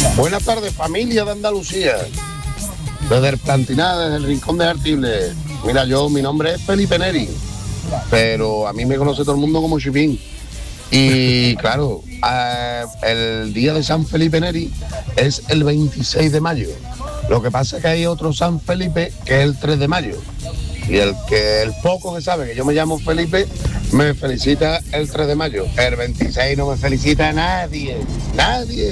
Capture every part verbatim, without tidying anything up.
Buenas tardes, familia de Andalucía. Desde el Plantiná, desde el Rincón de Artibles. Mira, yo, mi nombre es Felipe Neri, pero a mí me conoce todo el mundo como Chipín. Y claro, eh, el día de San Felipe Neri es el veintiséis de mayo. Lo que pasa es que hay otro San Felipe que es el tres de mayo. Y el que el poco que sabe que yo me llamo Felipe me felicita el tres de mayo. El veintiséis no me felicita nadie, nadie.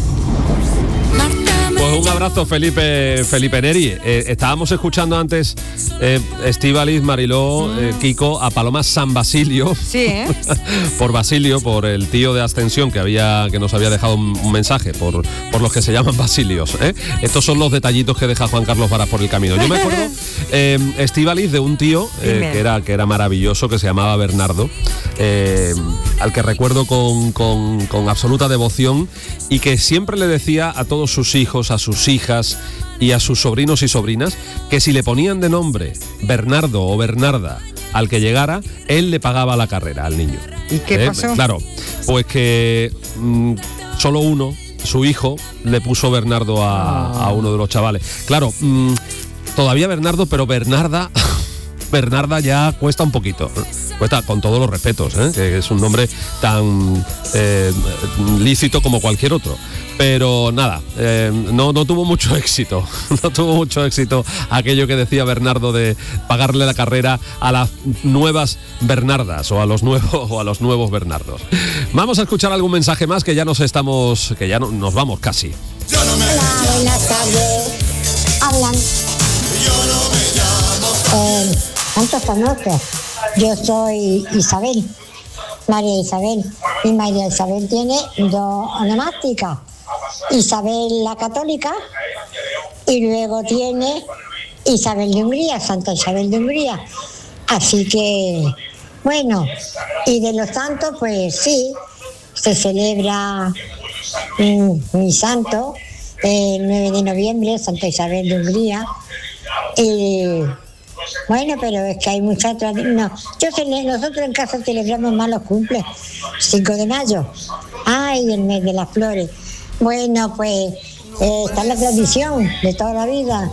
Pues un abrazo, Felipe Felipe Neri. Eh, estábamos escuchando antes eh, Estíbaliz, Mariló, eh, Kiko, a Paloma San Basilio. Sí, ¿eh? Por Basilio, por el tío de Ascensión que había que nos había dejado un, un mensaje, por, por los que se llaman Basilios. ¿eh? Estos son los detallitos que deja Juan Carlos Varas por el camino. Yo me acuerdo, eh, Estíbaliz, de un tío eh, que, era, que era maravilloso, que se llamaba Bernardo, eh, al que recuerdo con, con, con absoluta devoción y que siempre le decía a todos sus hijos, a sus hijas y a sus sobrinos y sobrinas que si le ponían de nombre Bernardo o Bernarda al que llegara, él le pagaba la carrera al niño. ¿Y qué ¿Eh? pasó? Claro, pues que mmm, solo uno, su hijo, le puso Bernardo a, a uno de los chavales. Claro, mmm, todavía Bernardo, pero Bernarda... Bernarda ya cuesta un poquito, cuesta con todos los respetos, ¿eh? Que es un nombre tan eh, lícito como cualquier otro, pero nada, eh, no, no tuvo mucho éxito, no tuvo mucho éxito aquello que decía Bernardo de pagarle la carrera a las nuevas Bernardas o a los nuevos o a los nuevos Bernardos. Vamos a escuchar algún mensaje más que ya nos estamos, que ya no, nos vamos casi. Hola, buenas tardes. Hablan. Eh, ¿Cuántos conoces? Yo soy Isabel, María Isabel. Y María Isabel tiene dos onomásticas. Isabel la Católica y luego tiene Isabel de Hungría, Santa Isabel de Hungría. Así que, bueno, y de los santos, pues sí, se celebra mm, mi santo el nueve de noviembre, Santa Isabel de Hungría. Y bueno, pero es que hay muchas tradiciones. No, yo cele- nosotros en casa celebramos más los cumples. cinco de mayo. Ay, el mes de las flores. Bueno, pues eh, está la tradición de toda la vida.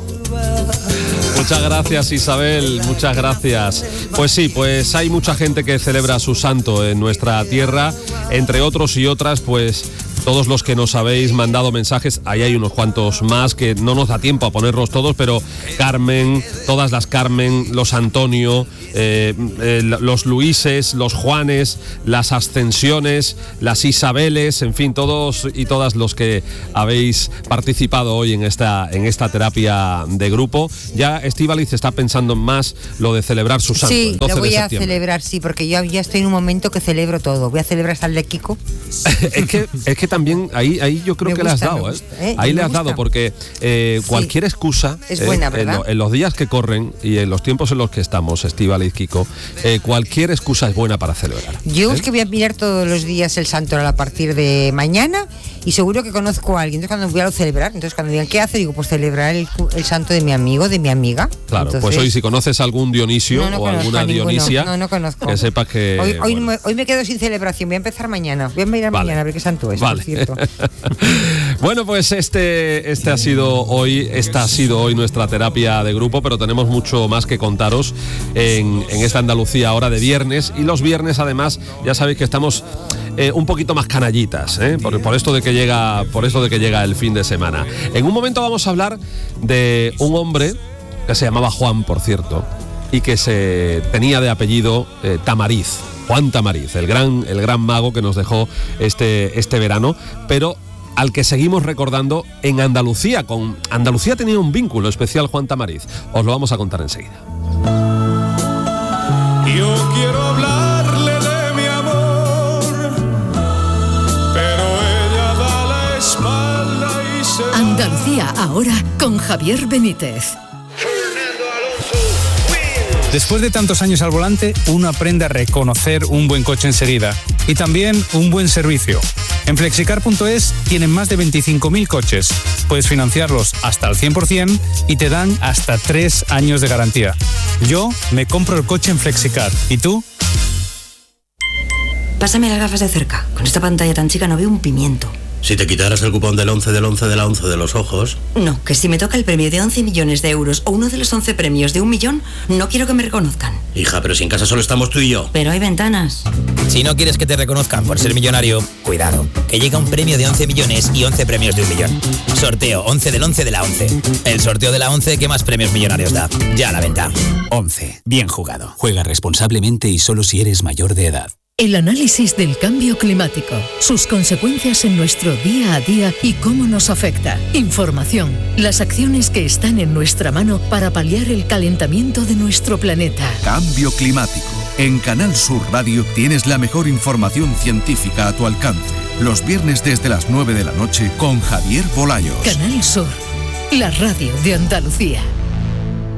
Muchas gracias, Isabel, muchas gracias. Pues sí, pues hay mucha gente que celebra su santo en nuestra tierra, entre otros y otras, pues todos los que nos habéis mandado mensajes, ahí hay unos cuantos más que no nos da tiempo a ponerlos todos, pero Carmen, todas las Carmen, los Antonio, eh, eh, los Luises, los Juanes, las Ascensiones, las Isabeles, en fin, todos y todas los que habéis participado hoy en esta, en esta terapia de grupo. Ya Estíbaliz está pensando más lo de celebrar su santo. Sí, el doce lo voy de a septiembre. celebrar, sí, porque yo ya estoy en un momento que celebro todo. Voy a celebrar hasta el de Kiko. es que es que también ahí ahí yo creo Me que gusta, le has dado, me ¿eh? gusta, ¿eh? Ahí Me le has gusta. dado porque eh, Sí. cualquier excusa Es eh, buena, en, ¿verdad? lo- en los días que corren y en los tiempos en los que estamos, Estíbaliz, Kiko, eh, cualquier excusa es buena para celebrar. Yo ¿eh? es que voy a mirar todos los días el santo a partir de mañana y seguro que conozco a alguien. Entonces cuando voy a celebrar, entonces cuando digan ¿qué hace? Digo, pues celebrar el, el santo de mi amigo, de mi amiga. Claro, Entonces, pues hoy si conoces algún Dionisio no, no o conozco alguna a ninguno. Dionisia, No, no conozco. que sepas que... Hoy, hoy, bueno. me, hoy me quedo sin celebración, voy a empezar mañana. Voy a mirar Vale. mañana a ver qué santo es, Vale. por cierto. Bueno, pues este, este ha sido hoy, esta ha sido hoy nuestra terapia de grupo, pero tenemos mucho más que contaros en, en esta Andalucía ahora de viernes. Y los viernes, además, ya sabéis que estamos eh, un poquito más canallitas, ¿eh? por, por esto de que llega, por esto de que llega el fin de semana. En un momento vamos a hablar de un hombre que se llamaba Juan, por cierto, y que se tenía de apellido eh, Tamariz. Juan Tamariz, el gran, el gran mago que nos dejó este, este verano, pero al que seguimos recordando en Andalucía. Con Andalucía tenía un vínculo especial Juan Tamariz. Os lo vamos a contar enseguida. Yo quiero hablarle de mi amor, pero ella da la espalda y se va. Andalucía ahora con Javier Benítez. Después de tantos años al volante, uno aprende a reconocer un buen coche enseguida y también un buen servicio. En flexicar punto es tienen más de veinticinco mil coches. Puedes financiarlos hasta el cien por ciento y te dan hasta tres años de garantía. Yo me compro el coche en Flexicar. ¿Y tú? Pásame las gafas de cerca. Con esta pantalla tan chica no veo un pimiento. Si te quitaras el cupón del once del once de la once de los ojos... No, que si me toca el premio de once millones de euros o uno de los once premios de un millón, no quiero que me reconozcan. Hija, pero si en casa solo estamos tú y yo. Pero hay ventanas. Si no quieres que te reconozcan por ser millonario, cuidado, que llega un premio de once millones y once premios de un millón. Sorteo once del once de la once. El sorteo de la once que más premios millonarios da. Ya a la venta. once. Bien jugado. Juega responsablemente y solo si eres mayor de edad. El análisis del cambio climático, sus consecuencias en nuestro día a día y cómo nos afecta. Información, las acciones que están en nuestra mano para paliar el calentamiento de nuestro planeta. Cambio climático. En Canal Sur Radio tienes la mejor información científica a tu alcance. Los viernes desde las nueve de la noche con Javier Bolaños. Canal Sur, la radio de Andalucía.